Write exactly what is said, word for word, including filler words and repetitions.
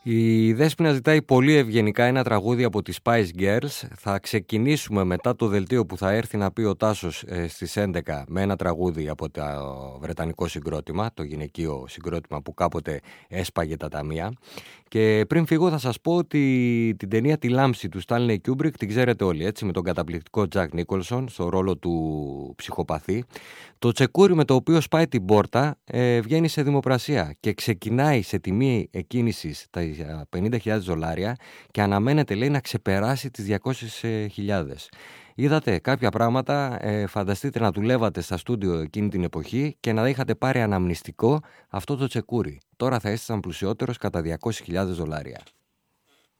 Η Δέσποινα ζητάει πολύ ευγενικά ένα τραγούδι από τις Spice Girls. Θα ξεκινήσουμε μετά το δελτίο που θα έρθει να πει ο Τάσος ε, στις έντεκα με ένα τραγούδι από το βρετανικό συγκρότημα, το γυναικείο συγκρότημα που κάποτε έσπαγε τα ταμεία. Και πριν φύγω θα σας πω ότι την ταινία «Τη Λάμψη» του Stanley Kubrick την ξέρετε όλοι, έτσι, με τον καταπληκτικό Jack Nicholson στο ρόλο του ψυχοπαθή. Το τσεκούρι με το οποίο σπάει την πόρτα ε, βγαίνει σε δημοπρασία και ξεκινάει σε τιμή εκκίνησης τα πενήντα χιλιάδες δολάρια και αναμένεται, λέει, να ξεπεράσει τις διακόσιες χιλιάδες. Είδατε κάποια πράγματα, ε, φανταστείτε να δουλεύατε στα στούντιο εκείνη την εποχή και να είχατε πάρει αναμνηστικό αυτό το τσεκούρι. Τώρα θα ήσασταν πλουσιότερος κατά διακόσιες χιλιάδες δολάρια.